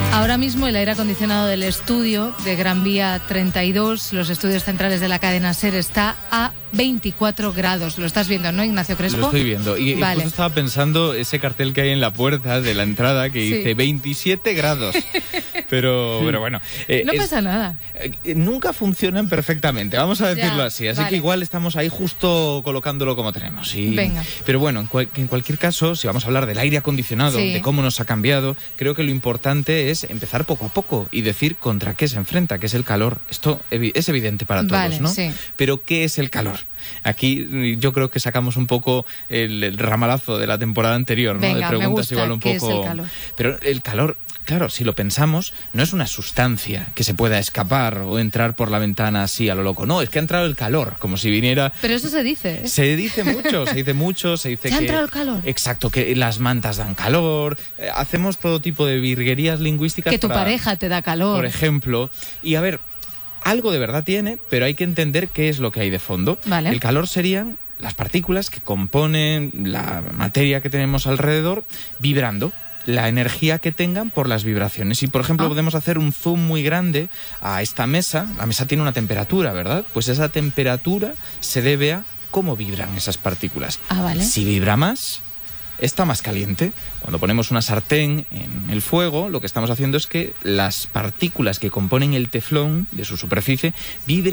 Ahora mismo el aire acondicionado del estudio de Gran Vía 32, los estudios centrales de la cadena SER, está a 24 grados. Lo estás viendo, ¿no, Ignacio Crespo? Lo estoy viendo. Y vale. Justo estaba pensando ese cartel que hay en la puerta de la entrada que dice 27 grados. Pero bueno. No pasa nada. Nunca funcionan perfectamente, vamos a decirlo así. Así vale. que igual estamos ahí justo colocándolo como tenemos. Venga. Pero bueno, en cualquier caso, si vamos a hablar del aire acondicionado, de cómo nos ha cambiado, creo que lo importante es empezar poco a poco y decir contra qué se enfrenta, que es el calor. Esto es evidente para todos, ¿no? Sí. Pero ¿qué es el calor? Aquí yo creo que sacamos un poco el ramalazo de la temporada anterior, ¿no? Venga, de preguntas me gusta. igual un ¿Qué poco. es el calor? Pero el calor, claro, si lo pensamos, no es una sustancia que se pueda escapar o entrar por la ventana así a lo loco. No, es que ha entrado el calor, como si viniera. Pero eso se dice, ¿eh? Se dice mucho, se dice que. ¿Ha entrado el calor? Exacto, que las mantas dan calor. Hacemos todo tipo de virguerías lingüísticas. Que tu pareja te da calor. Por ejemplo. Y a ver, algo de verdad tiene, pero hay que entender qué es lo que hay de fondo. Vale. El calor serían las partículas que componen la materia que tenemos alrededor vibrando, la energía que tengan por las vibraciones. Y, por ejemplo, podemos hacer un zoom muy grande a esta mesa. La mesa tiene una temperatura, ¿verdad? Pues esa temperatura se debe a cómo vibran esas partículas. Vale. Si vibra más, está más caliente. Cuando ponemos una sartén en el fuego, lo que estamos haciendo es que las partículas que componen el teflón de su superficie vibren